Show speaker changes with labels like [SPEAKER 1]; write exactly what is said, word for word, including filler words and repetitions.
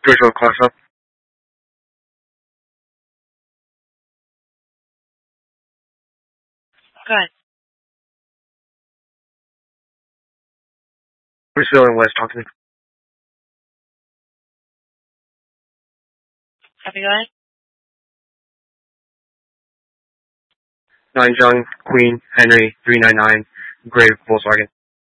[SPEAKER 1] Joshua Clarkson.
[SPEAKER 2] Go ahead.
[SPEAKER 1] Bruce Feeling West talking.
[SPEAKER 2] Copy, go ahead.
[SPEAKER 1] Nine Young, Queen, Henry, three nine nine, Grave, Volkswagen.